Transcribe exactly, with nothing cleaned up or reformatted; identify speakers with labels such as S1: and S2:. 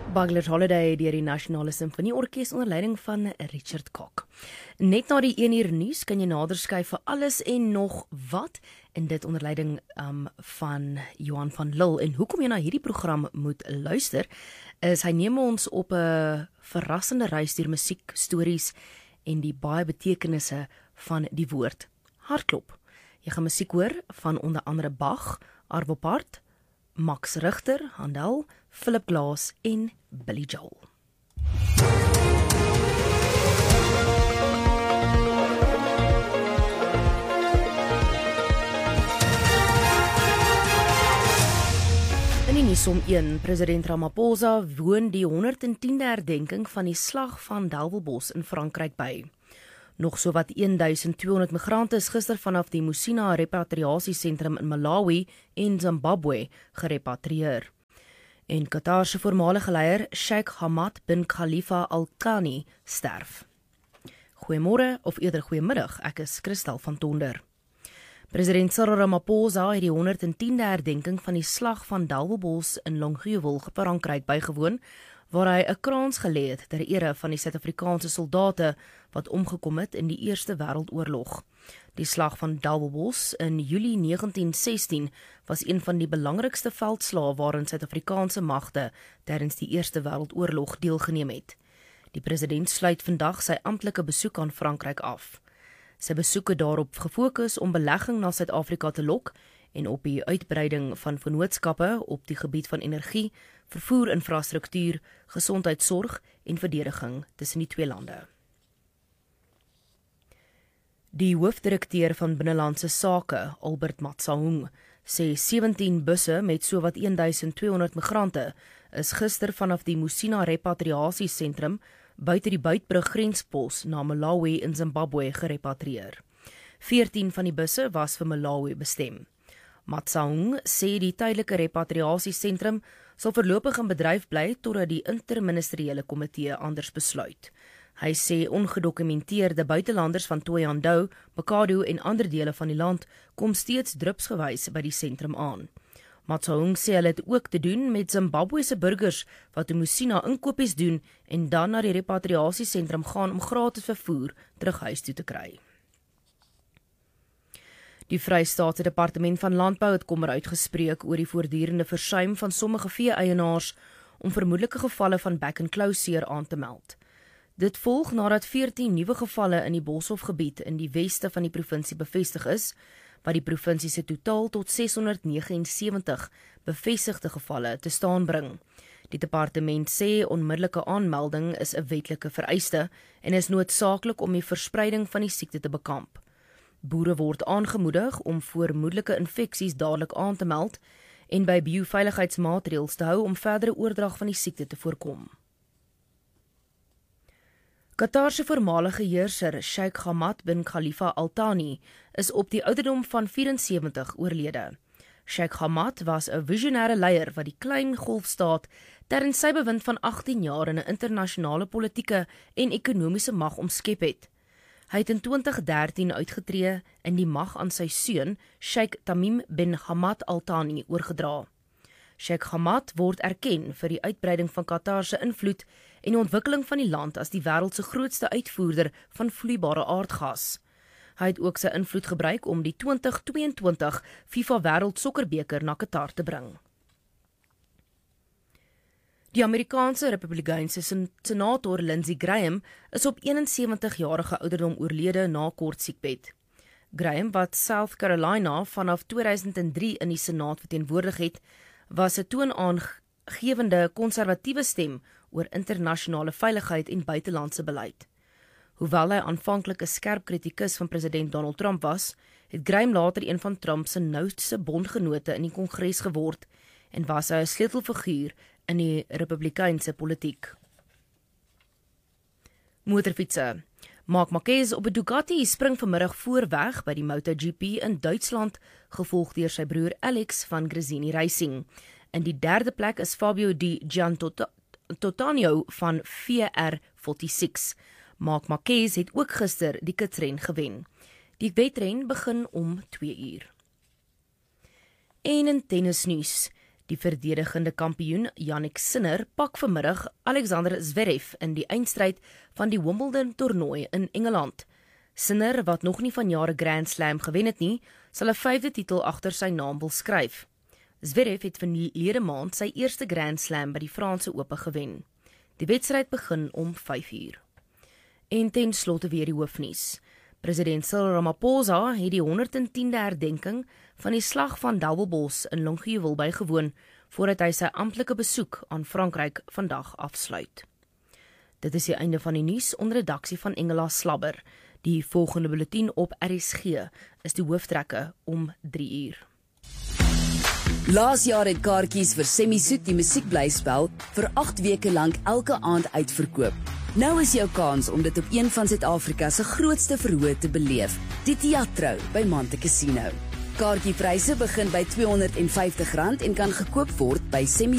S1: Bugler's Holiday deur die Nasionale Simfonieorkes onder leiding van Richard Kok. Net na die een uur nuus kan jy nader skuif vir alles en nog wat, en dit onder leiding um, van Johan van Lille. En hoekom jy na hierdie program moet luister, is hy neem ons op 'n verrassende reis deur musiek, stories en die baie betekenisse van die woord hartklop. Jy gaan musiek hoor van onder andere Bach, Arvo Pärt, Max Richter, Handel, Philip Glass en Billy Joel. In die nuus om een, president Ramaphosa woon die honderdtiende herdenking van die slag van Delwelbos in Frankryk by. Nog so wat twaalf honderd migrante is gister vanaf die Musina repatriasiesentrum in Malawi en Zimbabwe gerepatrieer. En Qatar se voormalige leier Sheikh Hamad bin Khalifa Al Thani sterf. Goeiemôre of eerder goeiemiddag, ek is Christel van Tonder. President Cyril Ramaphosa het die honderdtiende herdenking van die slag van Delwelbos in Longjuwel, Frankryk bygewoon, waar hy 'n krans gelê het ter ere van die Suid-Afrikaanse soldate wat omgekom het in die Eerste Wêreldoorlog. Die slag van Delwelbos in Julie negentien sestien was een van die belangrikste veldslae waarin Suid-Afrikaanse magte tydens die Eerste Wêreldoorlog deelgeneem het. Die president sluit vandag sy amptelike besoek aan Frankryk af. Sy besoek het daarop gefokus om belegging na Suid-Afrika te lok en op die uitbreiding van vennootskappe op die gebied van energie, vervoerinfrastruktuur, gesondheidsorg en verdediging tussen die twee lande. Die hoofdirekteur van Binnelandse Sake, Albert Matsaung, sê sewentien busse met sowat twaalf honderd migrante is gister vanaf die Musina repatriasiesentrum buite die Buitbrug grenspos na Malawi in Zimbabwe gerepatrieer. veertien van die busse was vir Malawi bestem. Matsaung sê die tydelike repatriasiesentrum sal voorlopig in bedryf bly totdat die interministeriële komitee anders besluit. Hy sê ongedokumenteerde buitelanders van Thohoyandou, Bokado en ander dele van die land kom steeds drupsgewys by die sentrum aan. Matsaung sê hulle het ook te doen met Zimbabwese burgers wat in Musina inkopies doen en dan na die repatriasiesentrum gaan om gratis vervoer terug huis toe te kry. Die Vrystaatse Departement van Landbou het kommer uitgespreek oor die voortdurende versuim van sommige vee-eienaars om vermoedelike gevalle van back-and-claw seer aan te meld. Dit volg nadat veertien nuwe gevalle in die Boshofgebied in die weste van die provinsie bevestig is, wat die provinsie se totaal tot ses honderd negenensewentig bevestigde gevalle te staan bring. Die departement sê onmiddellike aanmelding is 'n wetlike vereiste en is noodsaaklik om die verspreiding van die siekte te bekamp. Boere word aangemoedig om voormoedelike infeksies dadelik aan te meld en by bioveiligheidsmaatreëls te hou om verdere oordrag van die siekte te voorkom. Qatar se voormalige heerser Sheikh Hamad bin Khalifa Al Thani is op die ouderdom van vierensewenttig oorlede. Sheikh Hamad was 'n visionêre leier wat die klein golfstaat tydens sy bewind van agttien jaar in 'n internasionale politieke en ekonomiese mag omskep het. Hy het in twintig dertien uitgetree en die mag aan sy seun, Sheikh Tamim bin Hamad Al Thani, oorgedra. Sheikh Hamad word erken vir die uitbreiding van Qatar se invloed en die ontwikkeling van die land as die wêreld se grootste uitvoerder van vloeibare aardgas. Hy het ook sy invloed gebruik om die twintig tweeëntwintig FIFA Wêreldsokkerbeker na Qatar te bring. Die Amerikaanse Republikeinse senator Lindsey Graham is op eenensewentig-jarige ouderdom oorlede na kort siekbed. Graham, wat South Carolina vanaf tweeduisend drie in die Senaat verteenwoordig het, was 'n toonaangewende konservatiewe stem oor internasionale veiligheid en buitelandse beleid. Hoewel hy aanvanklik 'n skerp kritikus van president Donald Trump was, het Graham later een van Trump se nouste bondgenote in die Kongres geword en was hy 'n sleutelfiguur in die Republikeinse politiek. Motorfietsse. Marc Marquez op 'n Ducati spring vanmiddag voorweg by die MotoGP in Duitsland, gevolg deur sy broer Alex van Gresini Racing. In die derde plek is Fabio Di Gianantonio van V R vyf. Marc Marquez het ook gister die kitsren gewen. Die wedren begin om twee uur. En in tennisnuus. Die verdedigende kampioen Jannik Sinner pak vanmiddag Alexander Zverev in die eindstryd van die Wimbledon toernooi in Engeland. Sinner, wat nog nie vanjaar 'n Grand Slam gewen het nie, sal 'n vyfde titel agter sy naam wil skryf. Zverev het verlede maand sy eerste Grand Slam by die Franse Ope gewen. Die wedstryd begin om vyf uur. En ten slotte weer die hoofnuus. President Cyril Ramaphosa het die honderdtiende herdenking van die slag van Delwelbos in Longjuwel bygewoon, voordat hy sy amptelike besoek aan Frankryk vandag afsluit. Dit is die einde van die nuus onder redaksie van Engela Slabber. Die volgende bulletin op R S G is die hooftrekke om drie uur.
S2: Laas jaar het kaartjies vir Semi-Soet die musiekblyspel vir agt weke lank elke aand uitverkoop. Nou is jou kans om dit op een van Suid-Afrika se grootste verhoor te beleef, die Teatro by Monte Casino. Kaartjiepryse begin by tweehonderd en vyftig rand en kan gekoop word by Semi